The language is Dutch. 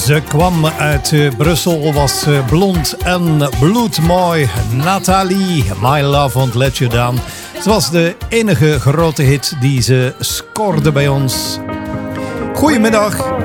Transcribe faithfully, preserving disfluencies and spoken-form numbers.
Ze kwam uit uh, Brussel, was uh, blond en bloedmooi. Nathalie, My Love Won't Let You Down. Ze was de enige grote hit die ze scoorde bij ons. Goedemiddag.